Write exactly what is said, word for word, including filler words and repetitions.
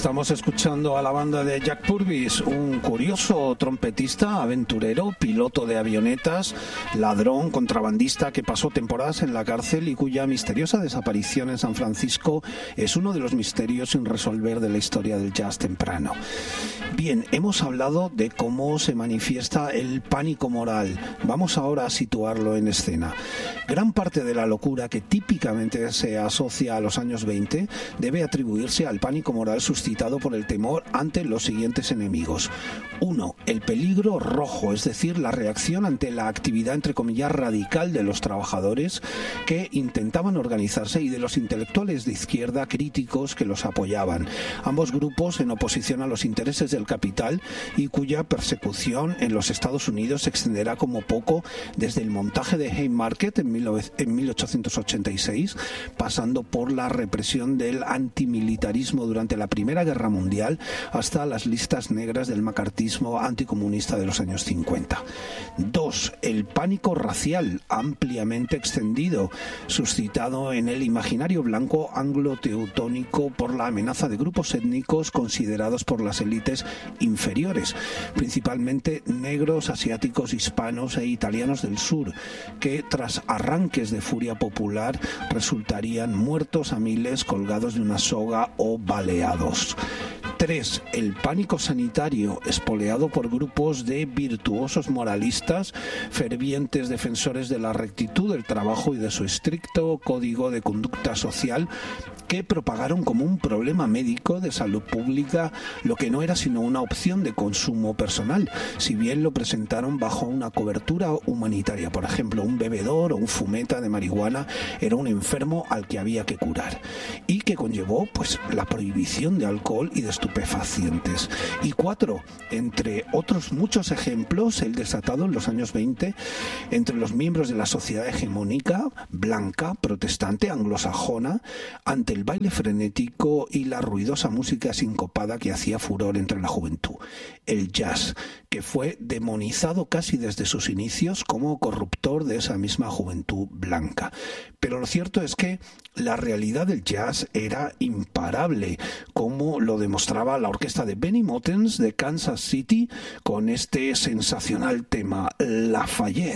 Estamos escuchando a la banda de Jack Purvis, un curioso trompetista, aventurero, piloto de avionetas, ladrón, contrabandista que pasó temporadas en la cárcel y cuya misteriosa desaparición en San Francisco es uno de los misterios sin resolver de la historia del jazz temprano. Bien, hemos hablado de cómo se manifiesta el pánico moral. Vamos ahora a situarlo en escena. Gran parte de la locura que típicamente se asocia a los años veinte debe atribuirse al pánico moral suscitado por el temor ante los siguientes enemigos. Uno, el peligro rojo, es decir, la reacción ante la actividad entre comillas radical de los trabajadores que intentaban organizarse y de los intelectuales de izquierda críticos que los apoyaban. Ambos grupos en oposición a los intereses del capital y cuya persecución en los Estados Unidos se extenderá como poco desde el montaje de Haymarket en mil ochocientos ochenta y seis, pasando por la represión del antimilitarismo durante la Primera Guerra Mundial hasta las listas negras del macartismo anticomunista de los años cincuenta. Dos, el pánico racial ampliamente extendido, suscitado en el imaginario blanco anglo-teutónico por la amenaza de grupos étnicos considerados por las élites inferiores, principalmente negros, asiáticos, hispanos e italianos del sur, que tras arranques de furia popular resultarían muertos a miles colgados de una soga o baleados. Tres, el pánico sanitario, espoleado por grupos de virtuosos moralistas, fervientes defensores de la rectitud del trabajo y de su estricto código de conducta social, que propagaron como un problema médico de salud pública lo que no era sino una opción de consumo personal, si bien lo presentaron bajo una cobertura humanitaria. Por ejemplo, un bebedor o un fumeta de marihuana era un enfermo al que había que curar, y que conllevó pues la prohibición de alcohol y de estupefacientes. Y cuatro, entre otros muchos ejemplos, el desatado en los años veinte entre los miembros de la sociedad hegemónica, blanca, protestante, anglosajona, ante el baile frenético y la ruidosa música sincopada que hacía furor entre la juventud. El jazz, que fue demonizado casi desde sus inicios como corruptor de esa misma juventud blanca. Pero lo cierto es que la realidad del jazz era imparable, como lo demostraba la orquesta de Benny Mottens de Kansas City con este sensacional tema, Lafayette.